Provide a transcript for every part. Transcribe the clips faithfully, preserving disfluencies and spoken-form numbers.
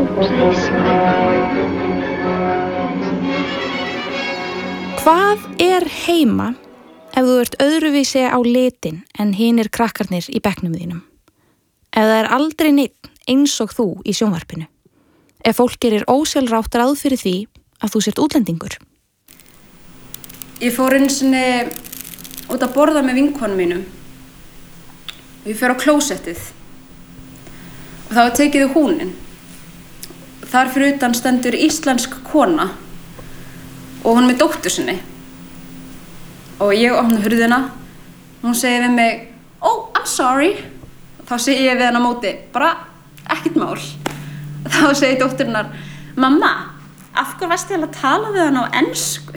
Hvað er heima ef þú ert öðruvísi á litin en hinir krakkarnir í bekknum þínum? Ef það er aldrei neitt eins og þú í sjónvarpinu? Ef fólk gerir ósjálfrátt ráð fyrir því að þú sért útlendingur? Ég fór einu sinni út að borða með vinkonum mínum. Ég fer á klósettið. Og þá var tekið húnin. Þar fyrir utan stendur íslensk kona og hún með dóttur sinni. Og ég opna hurðina. Hún segir við mig, oh, I'm sorry. Þá segi ég við hann á móti, bara ekkert mál. Þá segir dótturinnar, mamma, af hverju varstu til að tala við hann á ensku?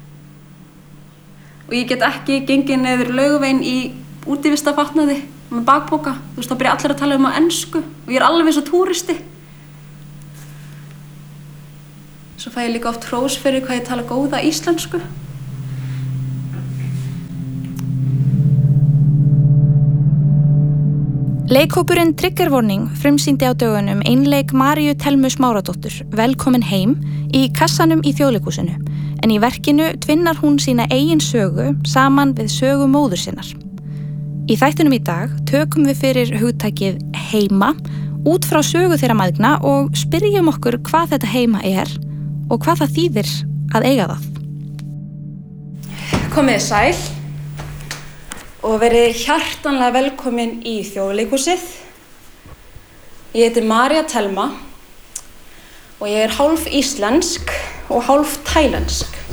Og ég get ekki gengið niður Laugaveginn í útivistarfatnaði með bakpoka. Þú veist, þá byrja allir að tala um á ensku og ég er alveg eins og túristi. Svo fæ ég líka oft hrós fyrir hvað ég tala góða íslensku. Leikhópurinn Trigger Warning frumsýndi á dögunum einleik Maríu Thelmu Smáradóttur Velkomin heim í kassanum í Þjóðleikhúsinu, en í verkinu tvinnar hún sína eigin sögu saman við sögu móður sinnar. Í þættinum í dag tökum við fyrir hugtakið heima út frá sögu þeirra mæðgna og spyrjum okkur hvað þetta heima er og hvað það þýðir að eiga það. Komið sæl og verið hjartanlega velkomin í Þjóðleikhúsið. Ég heiti María Thelma og ég er hálf íslensk og hálf tælensk.